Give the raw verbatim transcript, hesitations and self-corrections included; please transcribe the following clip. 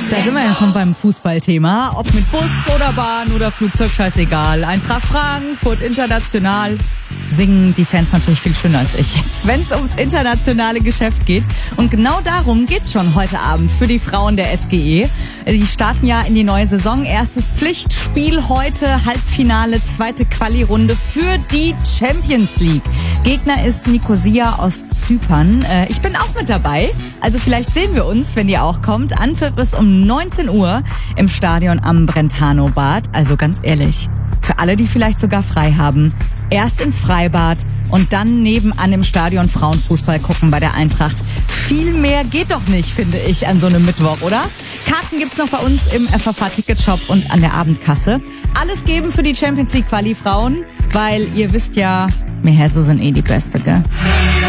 Da sind wir ja schon beim Fußballthema. Ob mit Bus oder Bahn oder Flugzeug, scheißegal. Eintracht Frankfurt, international. Singen die Fans natürlich viel schöner als ich jetzt, wenn es ums internationale Geschäft geht. Und genau darum geht's schon heute Abend für die Frauen der S G E. Die starten ja in die neue Saison. Erstes Pflichtspiel heute, Halbfinale, zweite Quali-Runde für die Champions League. Gegner ist Nicosia aus Zypern. Ich bin auch mit dabei. Also vielleicht sehen wir uns, wenn ihr auch kommt. Anpfiff ist um neunzehn Uhr im Stadion am Brentano-Bad. Also ganz ehrlich, für alle, die vielleicht sogar frei haben, erst ins Freibad und dann nebenan im Stadion Frauenfußball gucken bei der Eintracht. Viel mehr geht doch nicht, finde ich, an so einem Mittwoch, oder? Karten gibt's noch bei uns im F V V-Ticketshop und an der Abendkasse. Alles geben für die Champions League Quali Frauen, weil ihr wisst ja, wir Hesse sind eh die Beste, gell?